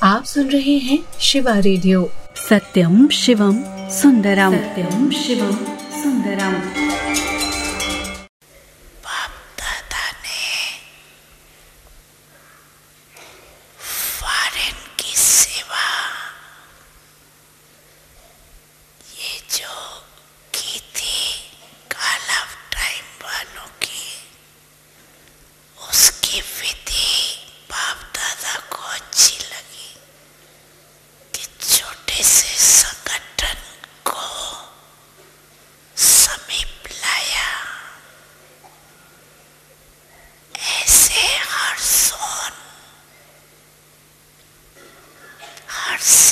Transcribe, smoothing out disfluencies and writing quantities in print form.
आप सुन रहे हैं शिवा रेडियो। सत्यम शिवम सुंदरम, सत्यम शिवम सुंदरम। बाप दादा ने फॉरेन की सेवा ये जो की थी कॉल ऑफ टाइम वालों की, उसकी विधि बाप दादा को अच्छी लगी कि छोटे से संगठन को समीप लाया। ऐसे हर